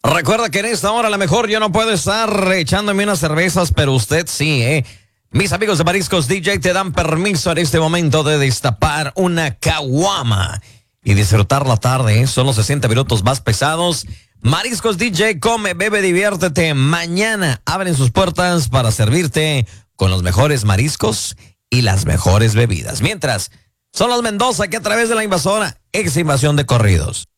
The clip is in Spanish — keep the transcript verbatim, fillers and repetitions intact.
Recuerda que en esta hora a lo mejor yo no puedo estar echándome unas cervezas, pero usted sí, ¿eh? Mis amigos de Mariscos D J te dan permiso en este momento de destapar una caguama y disfrutar la tarde, ¿eh? Son los sesenta minutos más pesados. Mariscos D J, come, bebe, diviértete. Mañana abren sus puertas para servirte con los mejores mariscos y las mejores bebidas. Mientras, son los Mendoza que a través de la invasora, ex invasión de corridos.